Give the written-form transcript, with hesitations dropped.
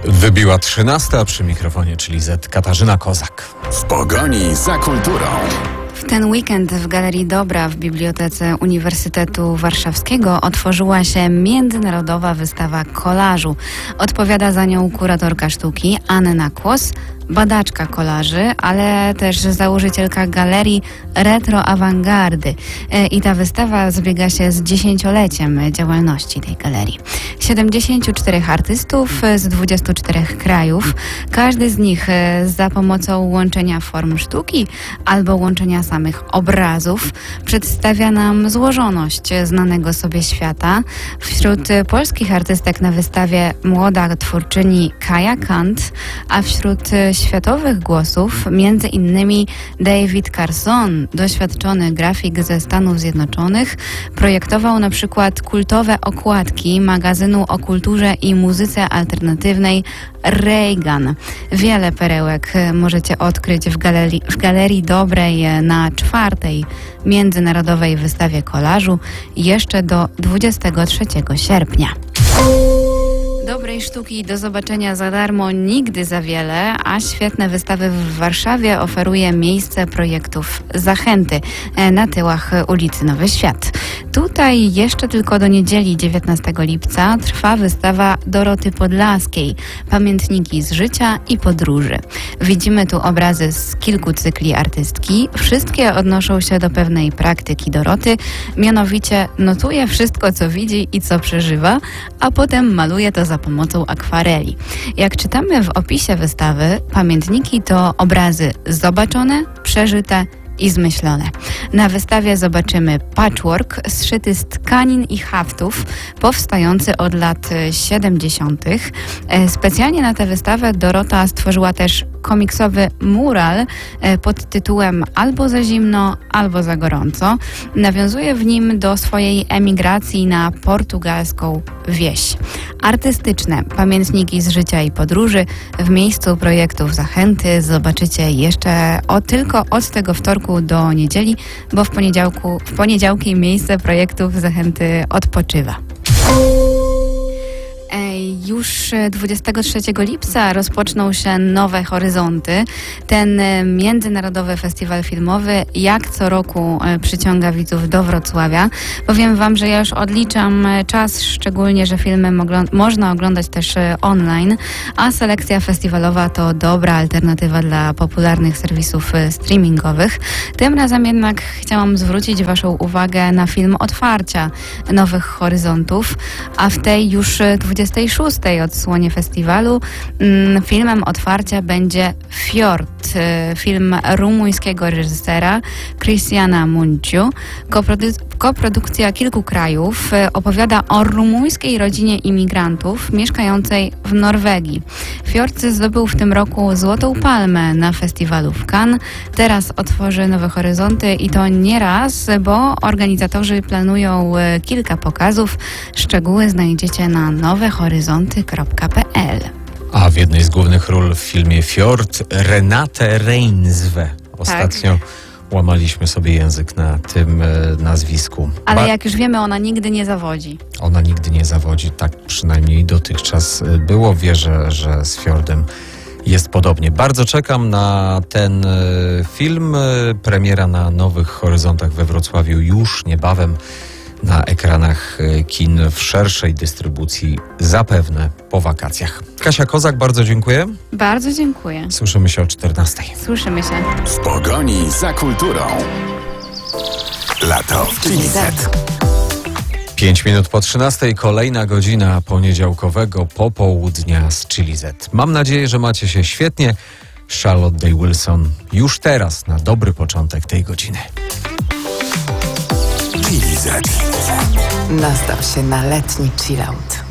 Wybiła 13, a przy mikrofonie, czyli Z Katarzyna Kozak. W pogoni za kulturą. W ten weekend w Galerii Dobra w Bibliotece Uniwersytetu Warszawskiego otworzyła się międzynarodowa wystawa kolażu. Odpowiada za nią kuratorka sztuki Anna Kłos, badaczka kolaży, ale też założycielka galerii retro-awangardy. I ta wystawa zbiega się z 10-leciem działalności tej galerii. 74 artystów z 24 krajów. Każdy z nich za pomocą łączenia form sztuki albo łączenia samych obrazów przedstawia nam złożoność znanego sobie świata. Wśród polskich artystek na wystawie młoda twórczyni Kaja Kant, a wśród światowych głosów między innymi David Carson, doświadczony grafik ze Stanów Zjednoczonych, projektował na przykład kultowe okładki magazynu o kulturze i muzyce alternatywnej Reagan. Wiele perełek możecie odkryć w Galerii Dobrej na 4. Międzynarodowej wystawie kolażu jeszcze do 23 sierpnia. Dobrej sztuki do zobaczenia za darmo nigdy za wiele, a świetne wystawy w Warszawie oferuje miejsce projektów Zachęty na tyłach ulicy Nowy Świat. Tutaj jeszcze tylko do niedzieli 19 lipca trwa wystawa Doroty Podlaskiej, pamiętniki z życia i podróży. Widzimy tu obrazy z kilku cykli artystki. Wszystkie odnoszą się do pewnej praktyki Doroty, mianowicie notuje wszystko, co widzi i co przeżywa, a potem maluje to za pomocą akwareli. Jak czytamy w opisie wystawy, pamiętniki to obrazy zobaczone, przeżyte i zmyślone. Na wystawie zobaczymy patchwork zszyty z tkanin i haftów, powstający od lat 70. Specjalnie na tę wystawę Dorota stworzyła też komiksowy mural pod tytułem Albo za zimno, albo za gorąco. Nawiązuje w nim do swojej emigracji na portugalską wieś. Artystyczne pamiętniki z życia i podróży w miejscu projektów Zachęty zobaczycie jeszcze tylko od tego wtorku do niedzieli, bo w poniedziałki miejsce projektów Zachęty odpoczywa. Już 23 lipca rozpoczną się Nowe Horyzonty. Ten międzynarodowy festiwal filmowy jak co roku przyciąga widzów do Wrocławia. Powiem Wam, że ja już odliczam czas, szczególnie, że filmy można oglądać też online, a selekcja festiwalowa to dobra alternatywa dla popularnych serwisów streamingowych. Tym razem jednak chciałam zwrócić Waszą uwagę na film otwarcia Nowych Horyzontów, a w tej już 26. odsłonie festiwalu filmem otwarcia będzie Fjord, film rumuńskiego reżysera Cristiana Munciu. Koprodukcja kilku krajów, opowiada o rumuńskiej rodzinie imigrantów mieszkającej w Norwegii. Fjord zdobył w tym roku Złotą Palmę na festiwalu w Cannes. Teraz otworzy Nowe Horyzonty i to nie raz, bo organizatorzy planują kilka pokazów. Szczegóły znajdziecie na nowehoryzonty.pl. A w jednej z głównych ról w filmie Fjord Renate Reinsve. Ostatnio łamaliśmy sobie język na tym nazwisku. Ale jak już wiemy, ona nigdy nie zawodzi. Ona nigdy nie zawodzi, tak przynajmniej dotychczas było. Wierzę, że z Fjordem jest podobnie. Bardzo czekam na ten film. Premiera na Nowych Horyzontach we Wrocławiu już niebawem na ekranach kin w szerszej dystrybucji, zapewne po wakacjach. Kasia Kozak, bardzo dziękuję. Bardzo dziękuję. Słyszymy się o 14. Słyszymy się. W pogoni za kulturą. Lato w Chili Z. 5 minut po 13. Kolejna godzina poniedziałkowego popołudnia z Chili Z. Mam nadzieję, że macie się świetnie. Charlotte Day Wilson już teraz na dobry początek tej godziny. Chili Z. Nastaw się na letni chillout.